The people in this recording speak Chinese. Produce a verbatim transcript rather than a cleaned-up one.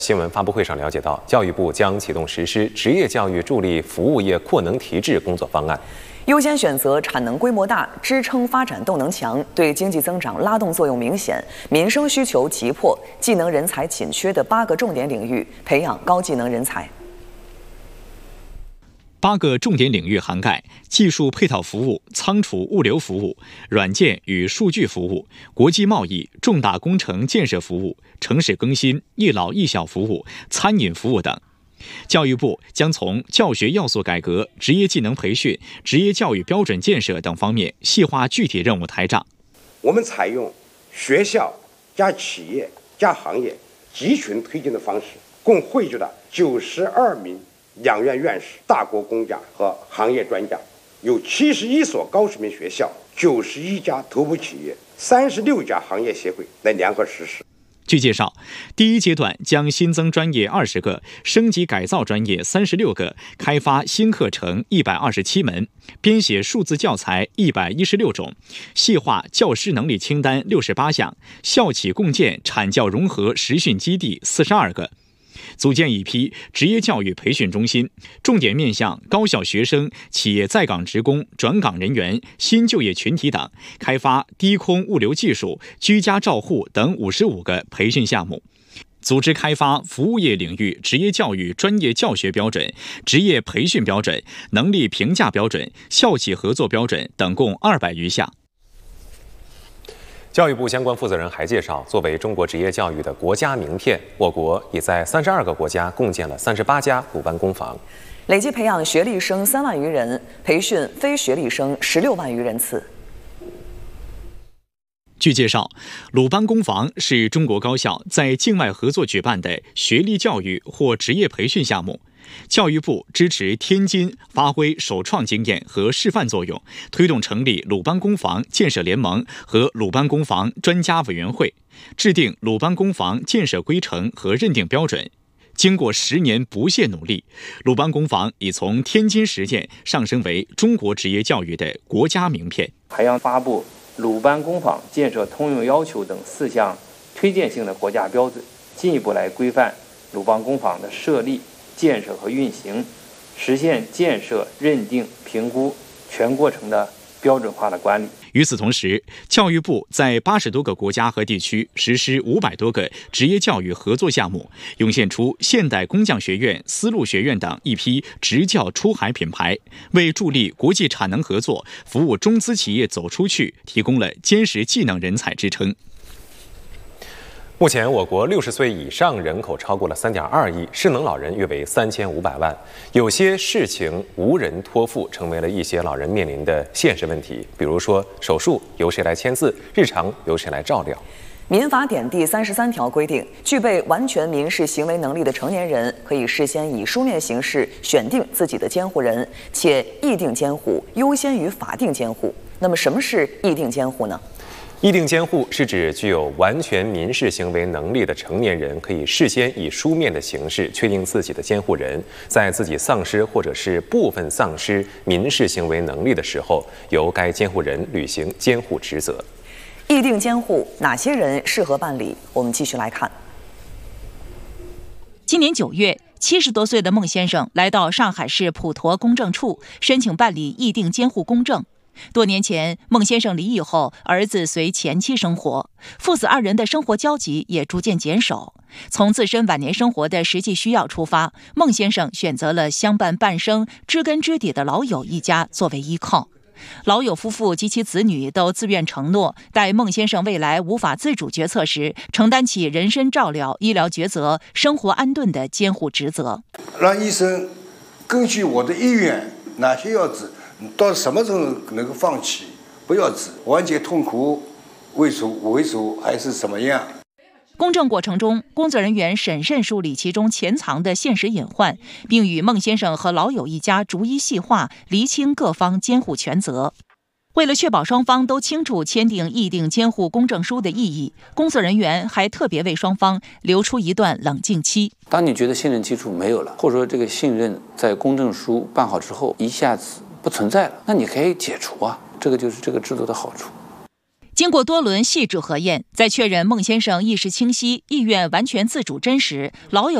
新闻发布会上了解到，教育部将启动实施职业教育助力服务业扩能提质工作方案， 优先选择产能规模大、支撑发展动能强、对经济增长拉动作用明显、民生需求急迫、技能人才紧缺的八个重点领域，培养高技能人才。 八个重点领域涵盖技术配套服务、仓储物流服务、软件与数据服务、国际贸易、重大工程建设服务、城市更新、一老一小服务、餐饮服务等。教育部将从教学要素改革、职业技能培训、职业教育标准建设等方面细化具体任务台账。 我们采用学校加企业加行业集群推进的方式，共汇聚了九十二名两院院士、大国工家和行业专家，有七十一所高水平学校、九十一家头部企业、三十六家行业协会来联合实施。 据介绍，第一阶段将新增专业二十个，升级改造专业三十六个，开发新课程一百二十七门，编写数字教材一百一十六种，细化教师能力清单六十八项，校企共建产教融合实训基地四十二个。组建一批职业教育培训中心，重点面向高校学生、企业在岗职工、转岗人员、新就业群体等，开发低空物流技术、居家照护等五十五个培训项目。组织开发服务业领域职业教育专业教学标准、职业培训标准、能力评价标准、校企合作标准等共二百余项。 教育部相关负责人还介绍，作为中国职业教育的国家名片，我国已在三十二个国家共建了三十八家鲁班工坊， 累计培养学历生三万余人，培训非学历生十六万余人次。 据介绍，鲁班工坊是中国高校在境外合作举办的学历教育或职业培训项目。教育部支持天津发挥首创经验和示范作用，推动成立鲁班工坊建设联盟和鲁班工坊专家委员会，制定鲁班工坊建设规程和认定标准。经过十年不懈努力，鲁班工坊已从天津实践上升为中国职业教育的国家名片。 还将发布鲁班工坊建设通用要求等四项推荐性的国家标准，进一步来规范鲁班工坊的设立、建设和运行，实现建设、认定、评估全过程的标准化的管理。 与此同时，教育部在八十多个国家和地区实施五百多个职业教育合作项目，涌现出现代工匠学院、丝路学院等一批职教出海品牌，为助力国际产能合作、服务中资企业走出去提供了坚实技能人才支撑。 目前，我国六十岁以上人口超过了三点二亿，失能老人约为三千五百万。有些事情无人托付，成为了一些老人面临的现实问题。比如说，手术由谁来签字，日常由谁来照料。 民法典第三十三条规定，具备完全民事行为能力的成年人，可以事先以书面形式选定自己的监护人，且议定监护优先于法定监护。那么，什么是议定监护呢？ 议定监护是指具有完全民事行为能力的成年人，可以事先以书面的形式确定自己的监护人，在自己丧失或者是部分丧失民事行为能力的时候，由该监护人履行监护职责。 议定监护哪些人适合办理？我们继续来看。 今年九月，七十多岁的孟先生来到上海市普陀公证处申请办理议定监护公证。多年前，孟先生离异后，儿子随前妻生活，父子二人的生活交集也逐渐减少。从自身晚年生活的实际需要出发，孟先生选择了相伴半生、知根知底的老友一家作为依靠。老友夫妇及其子女都自愿承诺，待孟先生未来无法自主决策时，承担起人身照料、医疗抉择、生活安顿的监护职责。 让医生根据我的意愿，哪些要治，到什么时候能够放弃，不要治，缓解痛苦为主为主还是什么样？ 公证过程中，工作人员审慎梳理其中潜藏的现实隐患，并与孟先生和老友一家逐一细化，厘清各方监护权责。为了确保双方都清楚签订议定监护公证书的意义，工作人员还特别为双方留出一段冷静期。 当你觉得信任基础没有了，或者说这个信任在公证书办好之后一下子不存在了，那你可以解除啊，这个就是这个制度的好处。 经过多轮细致核验，在确认孟先生意识清晰、意愿完全自主真实、老有